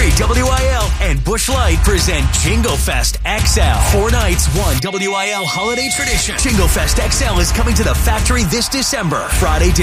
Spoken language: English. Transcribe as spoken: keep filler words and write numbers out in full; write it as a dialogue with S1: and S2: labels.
S1: three W I L and Busch Light present Jingle Fest X L. Four nights, one W I L holiday tradition. Jingle Fest X L is coming to the factory this December. Friday,